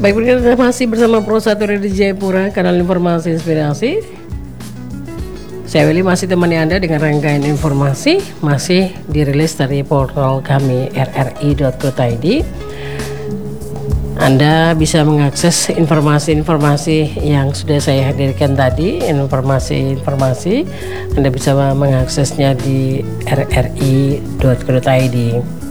Baik, kita masih bersama Pro 1 Radio Jayapura, kanal informasi inspirasi. Saya Willy masih temani Anda dengan rangkaian informasi masih dirilis dari portal kami rri.co.id. Anda bisa mengakses informasi-informasi yang sudah saya hadirkan tadi, informasi-informasi Anda bisa mengaksesnya di rri.co.id.